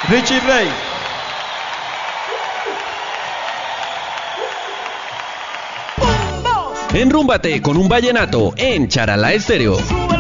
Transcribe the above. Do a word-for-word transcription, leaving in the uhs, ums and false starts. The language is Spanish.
Richie Ray. Enrúmbate con un vallenato en Charalá Estéreo.